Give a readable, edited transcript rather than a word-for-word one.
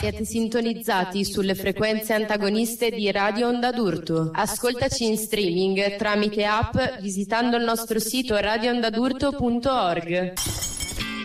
Siete sintonizzati sulle frequenze antagoniste di Radio Onda d'Urto. Ascoltaci in streaming tramite app visitando il nostro sito radioondadurto.org.